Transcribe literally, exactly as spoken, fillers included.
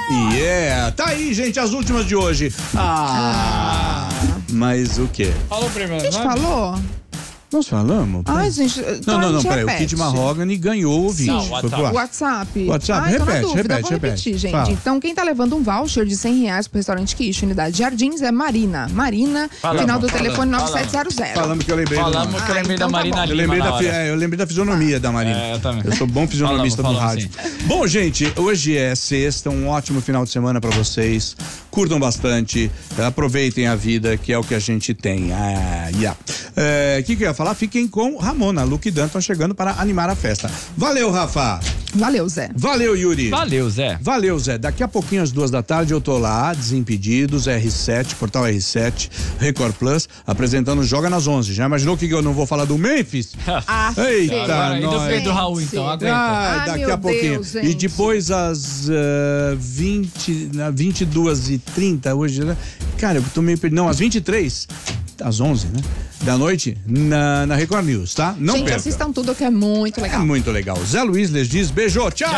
Yeah! Tá aí, gente, as últimas de hoje. Ah! Mas o quê? Falou primeiro. A gente falou? Nós falamos? Ai, gente. Não, então não, a não, gente peraí. O repete. Kid Mahogany ganhou o ouvinte. Não, Foi pro WhatsApp. ar. WhatsApp. WhatsApp, Ai, tô na repete, dúvida. repete, Vou repetir, repete. gente. Fala. Então, quem tá levando um voucher de cem reais pro restaurante Quiche, unidade Jardins, é Marina. Marina, Falamos, final do falamos, telefone nove sete zero falamos. zero. Falamos que eu lembrei do Falamos nome. que eu lembrei Ah, da então tá Marina bom. Eu Lima lembrei, na da, fi- hora. é, eu lembrei da fisionomia da Marina. É, eu também. Eu sou bom fisionomista Falamos, do rádio. falamos, Bom, gente, hoje é sexta, um ótimo final de semana pra vocês. Curtam bastante, aproveitem a vida, que é o que a gente tem. Ah, yeah. É, que que eu ia falar? Fiquem com Ramona, Luke e Danton chegando para animar a festa. Valeu, Rafa. Valeu, Zé. Valeu, Yuri. Valeu, Zé. Valeu, Zé. Daqui a pouquinho, às duas da tarde, eu tô lá, Desimpedidos, R sete, Portal R sete, Record Plus, apresentando Joga nas onze. Já imaginou que eu não vou falar do Memphis? Ah, Eita, Agora, e do nós. Pedro Raul, então, aguenta. Ah, Ai, daqui meu a pouquinho. Deus, gente. E depois às uh, vinte, na vinte e duas e trinta hoje, né? Cara, eu tô meio perdido. Não, às vinte e três, às onze, né? Da noite, na, na Record News, tá? Não gente, perca. assistam tudo que é muito É legal. muito legal. Zé Luiz les diz beijo, tchau.